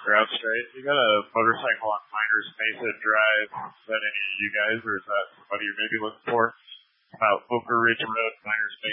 route straight. You got a motorcycle on Miners Mesa Drive. Is that any of you guys, or is that somebody you maybe looking for? Oak Ridge Road, Miners